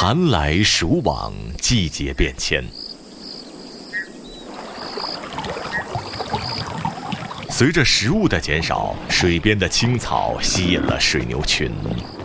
寒来暑往，季节变迁。随着食物的减少，水边的青草吸引了水牛群，